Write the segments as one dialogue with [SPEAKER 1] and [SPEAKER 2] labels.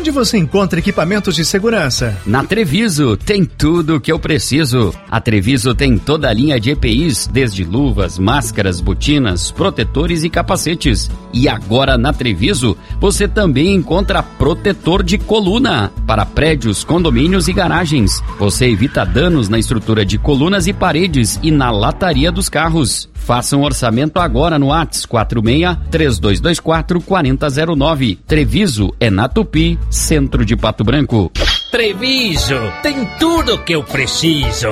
[SPEAKER 1] Onde você encontra equipamentos de segurança?
[SPEAKER 2] Na Treviso tem tudo o que eu preciso. A Treviso tem toda a linha de EPIs, desde luvas, máscaras, botinas, protetores e capacetes. E agora na Treviso você também encontra protetor de coluna para prédios, condomínios e garagens. Você evita danos na estrutura de colunas e paredes e na lataria dos carros. Faça um orçamento agora no WhatsApp 46-3224-4009. Treviso é na Tupi, centro de Pato Branco.
[SPEAKER 3] Treviso tem tudo que eu preciso.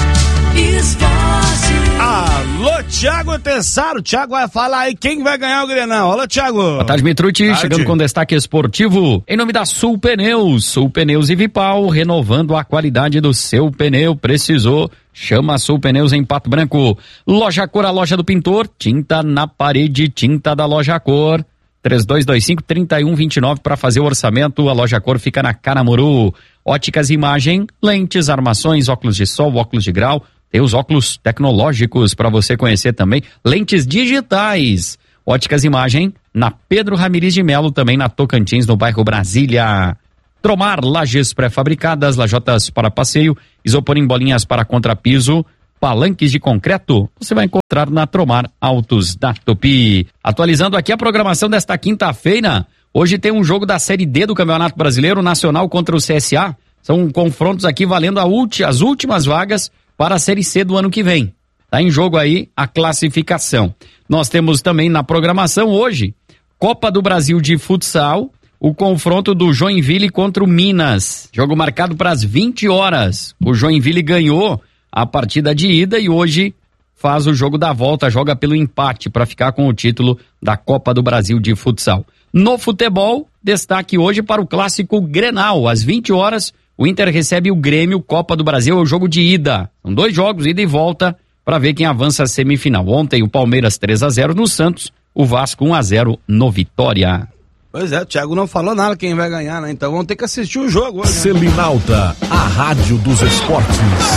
[SPEAKER 4] Alô, Thiago Tessaro. Thiago vai falar aí quem vai ganhar o Grenal. Olá, Thiago.
[SPEAKER 2] Boa tarde, Mitrucci. Chegando com destaque esportivo. Em nome da Sul Pneus. Sul Pneus e Vipal, renovando a qualidade do seu pneu. Precisou? Chama a Sul Pneus em Pato Branco. Loja Cor, a loja do pintor. Tinta na parede, tinta da Loja Cor. 3225-3129 para fazer o orçamento. A Loja Cor fica na Caramuru. Óticas Imagem, lentes, armações, óculos de sol, óculos de grau. Tem os óculos tecnológicos para você conhecer também. Lentes digitais. Óticas Imagem, na Pedro Ramires de Melo, também na Tocantins, no bairro Brasília. Tromar, lajes pré-fabricadas, lajotas para passeio, isopor em bolinhas para contrapiso, palanques de concreto, você vai encontrar na Tromar Autos da Tupi. Atualizando aqui a programação desta quinta-feira, hoje tem um jogo da Série D do Campeonato Brasileiro Nacional contra o CSA. São confrontos aqui valendo as últimas vagas para a Série C do ano que vem. Está em jogo aí a classificação. Nós temos também na programação hoje, Copa do Brasil de Futsal, o confronto do Joinville contra o Minas. Jogo marcado para as 20 horas. O Joinville ganhou a partida de ida e hoje faz o jogo da volta, joga pelo empate para ficar com o título da Copa do Brasil de Futsal. No futebol, destaque hoje para o clássico Grenal. Às 20 horas, o Inter recebe o Grêmio. Copa do Brasil é o jogo de ida. São 2 jogos, ida e volta, para ver quem avança a semifinal. Ontem o Palmeiras 3-0 no Santos, o Vasco 1-0 no Vitória.
[SPEAKER 4] Pois é, o Thiago não falou nada quem vai ganhar, né? Então vamos ter que assistir o jogo hoje.
[SPEAKER 5] Selinalta, a rádio dos esportes.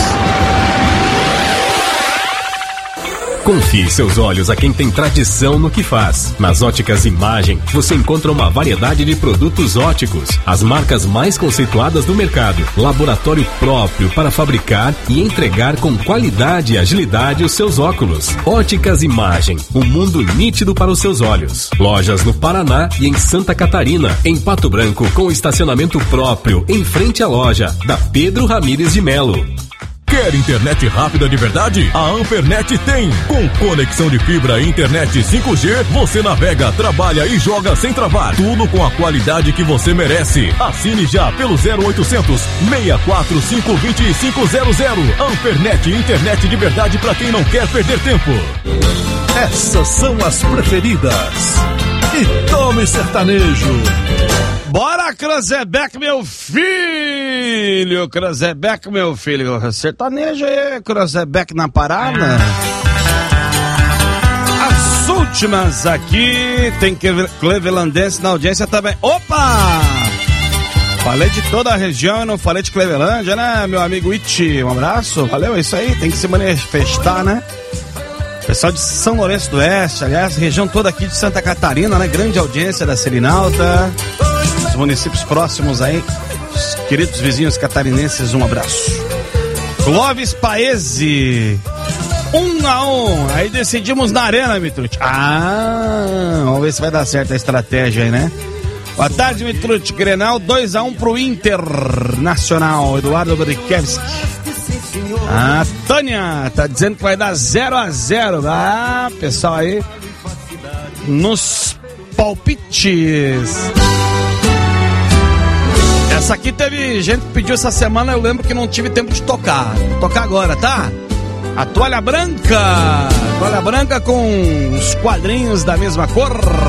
[SPEAKER 5] Confie seus olhos a quem tem tradição no que faz. Nas Óticas Imagem, você encontra uma variedade de produtos óticos, as marcas mais conceituadas do mercado, laboratório próprio para fabricar e entregar com qualidade e agilidade os seus óculos. Óticas Imagem, um mundo nítido para os seus olhos. Lojas no Paraná e em Santa Catarina, em Pato Branco, com estacionamento próprio, em frente à loja, da Pedro Ramires de Melo.
[SPEAKER 6] Quer internet rápida de verdade? A Ampernet tem! Com conexão de fibra e internet 5G, você navega, trabalha e joga sem travar. Tudo com a qualidade que você merece. Assine já pelo 0800 645 2500. Ampernet, internet de verdade para quem não quer perder tempo.
[SPEAKER 5] Essas são as preferidas. E tome sertanejo.
[SPEAKER 4] Bora, Cranzebeck, meu filho! Cranzebeck, meu filho. Sertanejo aí, Cranzebeck na parada. As últimas aqui, tem clevelandense na audiência também. Opa! Falei de toda a região e não falei de Clevelândia, né, meu amigo Iti? Um abraço, valeu, é isso aí, tem que se manifestar, né? Pessoal de São Lourenço do Oeste, aliás, região toda aqui de Santa Catarina, né? Grande audiência da Selinalta. Os municípios próximos aí, os queridos vizinhos catarinenses, um abraço. Clóvis Paese, 1-1. Aí decidimos na arena, Mitrucci. Vamos ver se vai dar certo a estratégia aí, né? Boa tarde, Mitrucci. Grenal 2-1 pro Internacional. Eduardo Brichevski. A Tânia tá dizendo que vai dar 0-0. Pessoal aí nos palpites. Essa aqui teve gente que pediu essa semana, eu lembro que não tive tempo de tocar. Vou tocar agora, tá? A toalha branca com os quadrinhos da mesma cor.